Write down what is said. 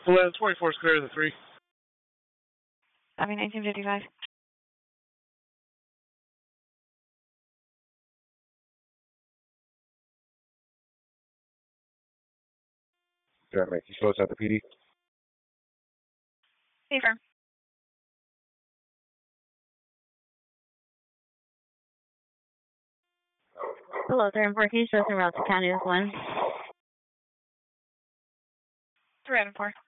11, 24 is clear to the 3. Copy 1955. That makes you show us at the PD. Confirm. Hello, 3 and 4. Can you show us en route to County with 1? 3 and 4.